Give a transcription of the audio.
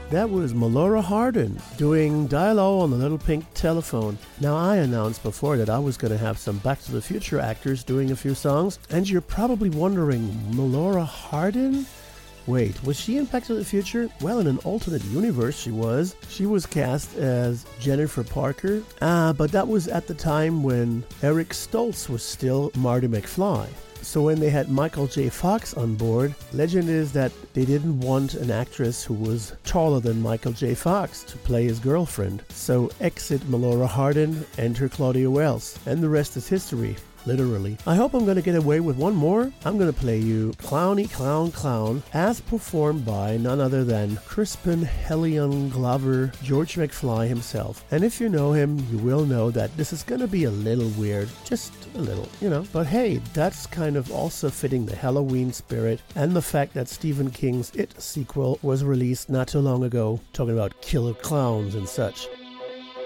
That was Melora Hardin doing Dial-O on the little pink telephone. Now, I announced before that I was going to have some Back to the Future actors doing a few songs, and you're probably wondering, Melora Hardin? Wait, was she in Back to the Future? Well, in an alternate universe she was. She was cast as Jennifer Parker, but that was at the time when Eric Stoltz was still Marty McFly. So when they had Michael J. Fox on board, legend is that they didn't want an actress who was taller than Michael J. Fox to play his girlfriend. So exit Melora Hardin, enter Claudia Wells, and the rest is history. Literally. I hope I'm going to get away with one more. I'm going to play you Clowny Clown Clown as performed by none other than Crispin Hellion Glover, George McFly himself. And if you know him, you will know that this is going to be a little weird. Just a little, But hey, that's kind of also fitting the Halloween spirit and the fact that Stephen King's It sequel was released not too long ago, talking about killer clowns and such.